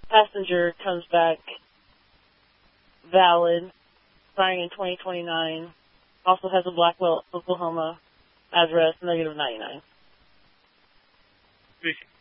passenger comes back valid, expiring in 2029. Also has a Blackwell, Oklahoma address, -99. Appreciate it.